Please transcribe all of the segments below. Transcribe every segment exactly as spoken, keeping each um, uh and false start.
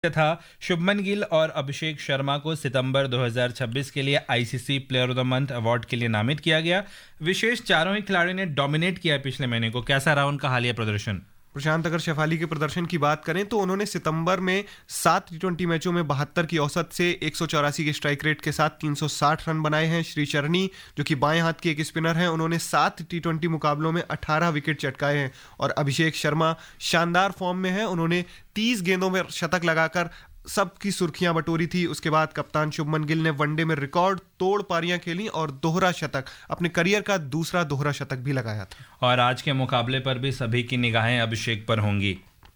था शुभमन गिल और अभिषेक शर्मा को सितंबर दो हज़ार छब्बीस के लिए ICC player of the month award के लिए नामित किया गया। विशेष चारों ही खिलाड़ियों ने डोमिनेट किया पिछले महीने को। कैसा रहा उनका हालिया प्रदर्शन? प्रशांत, अगर शेफाली के प्रदर्शन की बात करें तो उन्होंने सितंबर में सात टी ट्वेंटी मैचों में बहत्तर की औसत से एक सौ चौरासी के स्ट्राइक रेट के साथ तीन सौ साठ रन बनाए हैं। श्री चरनी, जो कि बाएं हाथ के एक स्पिनर हैं, उन्होंने सात टी ट्वेंटी मुकाबलों में अठारह विकेट चटकाए हैं। और अभिषेक शर्मा शानदार फॉर्म में है, उन्होंने तीस गेंदों में शतक लगाकर सबकी सुर्खियां बटोरी थी। उसके बाद कप्तान शुभमन गिल ने वनडे में रिकॉर्ड तोड़ पारियां खेली और दोहरा शतक, अपने करियर का दूसरा दोहरा शतक भी लगाया था। और आज के मुकाबले पर भी सभी की निगाहें अभिषेक पर होंगी।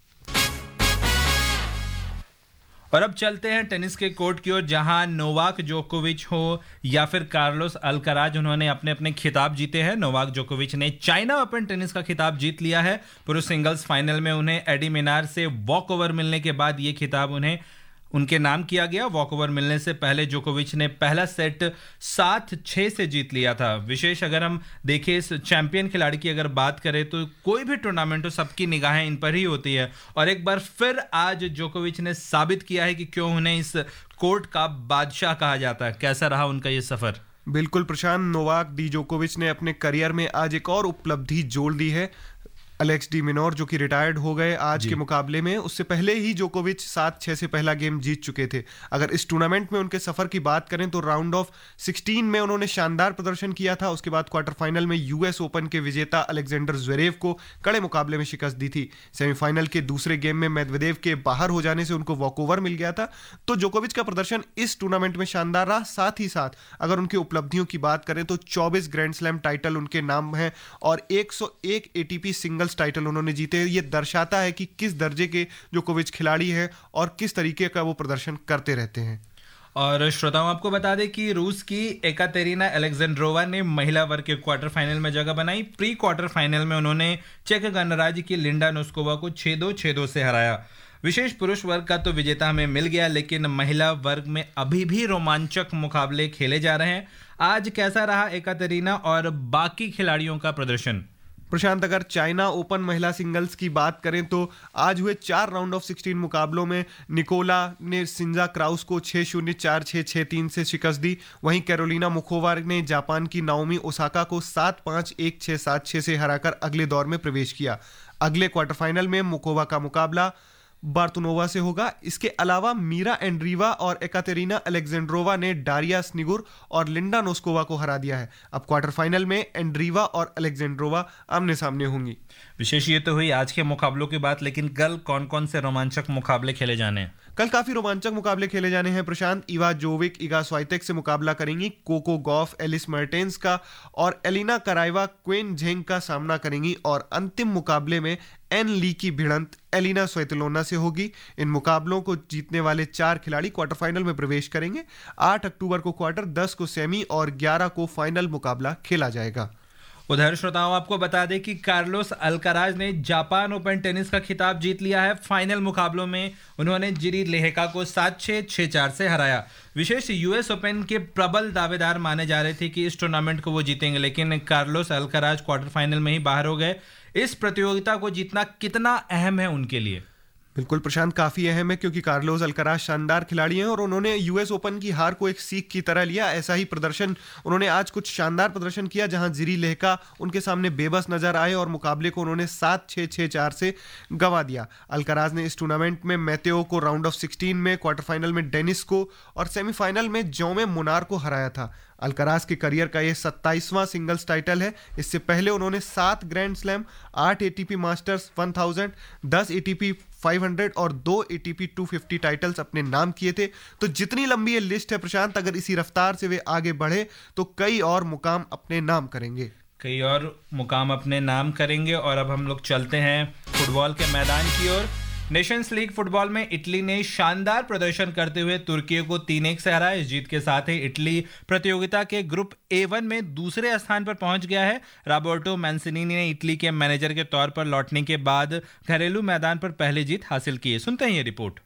और अब चलते हैं टेनिस के कोर्ट की ओर, जहां नोवाक जोकोविच हो या फिर कार्लोस अल्कराज, उन्होंने अपने अपने खिताब जीते हैं। नोवाक जोकोविच ने चाइना ओपन टेनिस का खिताब जीत लिया है। पुरुष सिंगल्स फाइनल में उन्हें एडी मिनार से वॉक ओवर मिलने के बाद यह खिताब उन्हें उनके नाम किया गया। वॉक ओवर मिलने से पहले जोकोविच ने पहला सेट सात छह से जीत लिया था। विशेष अगर हम देखें इस चैंपियन खिलाड़ी की अगर बात करें तो कोई भी टूर्नामेंट हो सबकी निगाहें इन पर ही होती है। और एक बार फिर आज जोकोविच ने साबित किया है कि क्यों उन्हें इस कोर्ट का बादशाह कहा जाता है। कैसा रहा उनका ये सफर? बिल्कुल प्रशांत, नोवाक डी जोकोविच ने अपने करियर में आज एक और उपलब्धि जोड़ दी है। अलेक्स डी मिनोर, जो कि रिटायर्ड हो गए आज के मुकाबले में, उससे पहले ही जोकोविच सात छह से पहला गेम जीत चुके थे। अगर इस टूर्नामेंट में उनके सफर की बात करें तो राउंड ऑफ सोलह में उन्होंने शानदार प्रदर्शन किया था। उसके बाद क्वार्टर फाइनल में यूएस ओपन के विजेता अलेक्जेंडर ज़्वेरेव को कड़े मुकाबले में शिकस्त दी थी। सेमीफाइनल के दूसरे गेम में मेदवेदेव के बाहर हो जाने से उनको वॉकओवर मिल गया था। तो जोकोविच का प्रदर्शन इस टूर्नामेंट में शानदार रहा। साथ ही साथ अगर उनकी उपलब्धियों की बात करें तो चौबीस ग्रैंड स्लैम टाइटल उनके नाम है और एक सौ एक एटीपी सिंगल्स टाइटल उन्होंने जीते। ये दर्शाता है कि किस दर्जे के जोकोविच खिलाड़ी हैं और किस तरीके का वो प्रदर्शन करते रहते हैं। और श्रोताओं, आपको बता दें कि रूस की एकातेरिना अलेक्जेंड्रोवा ने महिला वर्ग के क्वार्टर फाइनल में जगह बनाई। प्री क्वार्टर फाइनल में उन्होंने चेक गणराज्य की लिंडा नोस्कोवा को छह दो छह दो से हराया। विशेष पुरुष वर्ग का तो विजेता हमें मिल गया, लेकिन महिला वर्ग में अभी भी रोमांचक मुकाबले खेले जा रहे हैं। आज कैसा रहा एकातेरिना और बाकी खिलाड़ियों का प्रदर्शन? प्रशांत, अगर चाइना ओपन महिला सिंगल्स की बात करें तो आज हुए चार राउंड ऑफ सोलह मुकाबलों में निकोला ने सिंजा क्राउस को छह शून्य चार छह छह तीन से शिकस्त दी। वहीं कैरोलिना मुखोवा ने जापान की नाओमी ओसाका को सात पाँच एक छह सात छह से हराकर अगले दौर में प्रवेश किया। अगले क्वार्टर फाइनल में मुखोवा का मुकाबला बार्तुनोवा से होगा। इसके अलावा मीरा एंड्रीवा और एकातेरिना अलेक्जेंड्रोवा ने डारिया स्निगुर और लिंडा नोस्कोवा को हरा दिया है। अब क्वार्टर फाइनल में एंड्रीवा और अलेक्जेंड्रोवा आमने सामने होंगी। विशेष ये तो हुई आज के मुकाबलों की बात, लेकिन कल कौन कौन से रोमांचक मुकाबले खेले जाने हैं? कल काफी रोमांचक मुकाबले खेले जाने हैं प्रशांत। इवा जोविक इगा स्वाइतेक से मुकाबला करेंगी। कोको गॉफ एलिस मर्टेंस का और एलिना कराइवा क्वेन झेंग का सामना करेंगी। और अंतिम मुकाबले में एन ली की भिड़ंत एलिना स्वेतलोना से होगी। इन मुकाबलों को जीतने वाले चार खिलाड़ी क्वार्टर फाइनल में प्रवेश करेंगे। आठ अक्टूबर को क्वार्टर, दस को सेमी और ग्यारह को फाइनल मुकाबला खेला जाएगा। उधर श्रोताओं, आपको बता दें कि कार्लोस अल्कराज ने जापान ओपन टेनिस का खिताब जीत लिया है। फाइनल मुकाबलों में उन्होंने जिरी लेहेका को सात छह छह चार से हराया। विशेष यूएस ओपन के प्रबल दावेदार माने जा रहे थे कि इस टूर्नामेंट को वो जीतेंगे, लेकिन कार्लोस अल्कराज क्वार्टर फाइनल में ही बाहर हो गए। इस प्रतियोगिता को जीतना कितना अहम है उनके लिए? बिल्कुल प्रशांत, काफी अहम है क्योंकि कार्लोस अल्कराज शानदार खिलाड़ी हैं और उन्होंने यूएस ओपन की हार को एक सीख की तरह लिया। ऐसा ही प्रदर्शन उन्होंने आज कुछ शानदार प्रदर्शन किया, जहां जिरी लेहका उनके सामने बेबस नजर आए और मुकाबले को उन्होंने सात छह छह चार से गंवा दिया। अल्कराज ने इस टूर्नामेंट में मैतेओ को राउंड ऑफ सोलह में, क्वार्टर फाइनल में डेनिस को और सेमीफाइनल में जौमे मुनार को हराया था। अल्कराज के करियर का यह सत्ताईसवां सिंगल्स टाइटल है। इससे पहले उन्होंने सात ग्रैंड स्लैम, आठ एटीपी मास्टर्स हज़ार, दस एटीपी पाँच सौ और दो एटीपी दो सौ पचास टाइटल्स अपने नाम किए थे। तो जितनी लंबी ये लिस्ट है प्रशांत, अगर इसी रफ्तार से वे आगे बढ़े तो कई और मुकाम अपने नाम करेंगे कई और मुकाम अपने नाम करेंगे और अब हम लोग चलते हैं फुटबॉल के मैदान की ओर। नेशंस लीग फुटबॉल में इटली ने शानदार प्रदर्शन करते हुए तुर्की को तीन एक से हराया। इस जीत के साथ ही इटली प्रतियोगिता के ग्रुप ए वन में दूसरे स्थान पर पहुंच गया है। रॉबर्टो मैंसिनी ने इटली के मैनेजर के तौर पर लौटने के बाद घरेलू मैदान पर पहली जीत हासिल की है। सुनते हैं ये रिपोर्ट।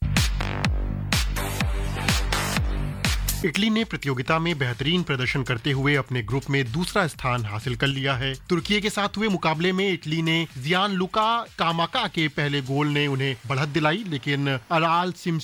इटली ने प्रतियोगिता में बेहतरीन प्रदर्शन करते हुए अपने ग्रुप में दूसरा स्थान हासिल कर लिया है। तुर्की के साथ हुए मुकाबले में इटली ने जियानलुका कामाका के पहले गोल ने उन्हें बढ़त दिलाई, लेकिन अराल सिम